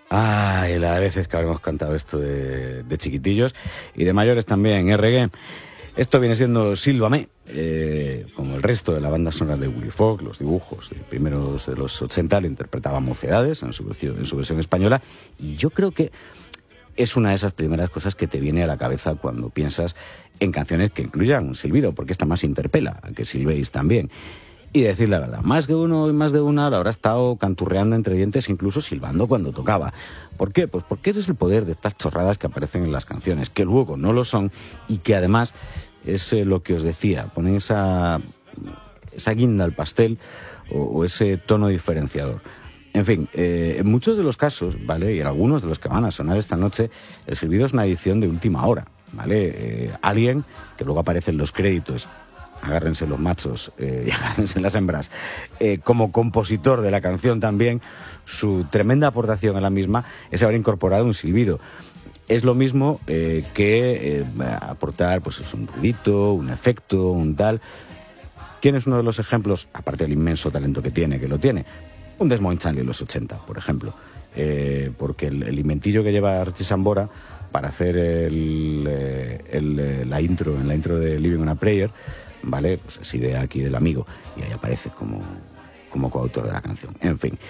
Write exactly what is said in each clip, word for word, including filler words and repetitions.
Ay, las veces que habremos cantado esto de, de chiquitillos y de mayores también, R G. Esto viene siendo Sílvame, eh, como el resto de la banda sonora de Willy Fogg. Los dibujos de primeros de los ochenta lo interpretaban Mocedades en su versión, en su versión española, y yo creo que es una de esas primeras cosas que te viene a la cabeza cuando piensas en canciones que incluyan un silbido, porque esta más interpela a que silbéis también. Y decir la verdad, más de uno y más de una lo habrá estado canturreando entre dientes, incluso silbando cuando tocaba. ¿Por qué? Pues porque ese es el poder de estas chorradas que aparecen en las canciones, que luego no lo son y que además es eh, lo que os decía, ponen esa, esa guinda al pastel o, o ese tono diferenciador. En fin, eh, en muchos de los casos, ¿vale? Y en algunos de los que van a sonar esta noche, el silbido es una edición de última hora, ¿vale? Eh, alguien que luego aparece en los créditos, agárrense los machos eh, y agárrense las hembras, eh, como compositor de la canción también, su tremenda aportación a la misma es haber incorporado un silbido. Es lo mismo eh, que eh, aportar pues, un ruidito, un efecto, un tal. ¿Quién es uno de los ejemplos, aparte del inmenso talento que tiene, que lo tiene? Un Desmond Chanley en los ochenta, por ejemplo. Eh, porque el, el inventillo que lleva Richie Sambora para hacer el, el, el, la intro, en la intro de Living on a Prayer, ¿vale? Pues es idea aquí del amigo, y ahí aparece como, como coautor de la canción. En fin,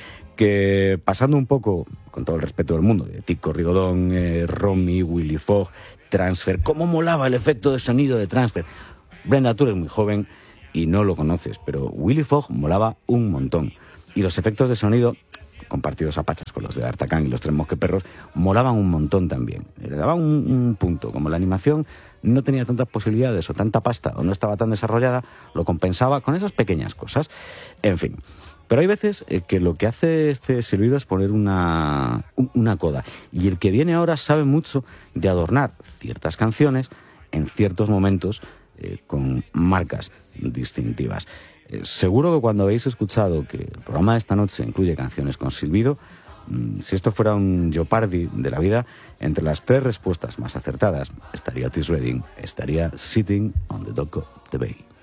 que pasando un poco, con todo el respeto del mundo, de Tico Rigodón, eh, Romy, Willy Fogg, Transfer, cómo molaba el efecto de sonido de Transfer. Brenda, tú eres muy joven y no lo conoces, pero Willy Fogg molaba un montón. Y los efectos de sonido, compartidos a pachas con los de D'Artagnan y los Tres Mosqueperros, molaban un montón también. Le daban un, un punto. Como la animación no tenía tantas posibilidades o tanta pasta o no estaba tan desarrollada, lo compensaba con esas pequeñas cosas. En fin. Pero hay veces eh, que lo que hace este silbido es poner una, una coda. Y el que viene ahora sabe mucho de adornar ciertas canciones en ciertos momentos eh, con marcas distintivas. Eh, seguro que cuando habéis escuchado que el programa de esta noche incluye canciones con silbido, mmm, si esto fuera un Jeopardy de la vida, entre las tres respuestas más acertadas estaría Otis Redding, estaría Sitting on the Dock of the Bay.